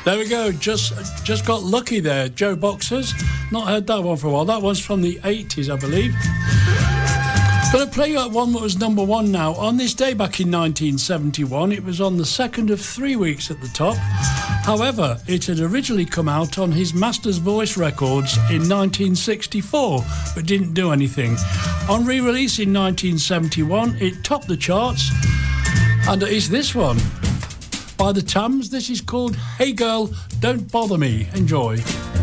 There we go. Just got lucky there. Joe Boxers. Not heard that one for a while. That one's from the 80s, I believe. Going to play you one that was number one now. On this day back in 1971, it was on the second of 3 weeks at the top. However, it had originally come out on his Master's Voice records in 1964, but didn't do anything. On re-release in 1971, it topped the charts, and it is this one. By the Tams, this is called Hey Girl, Don't Bother Me. Enjoy.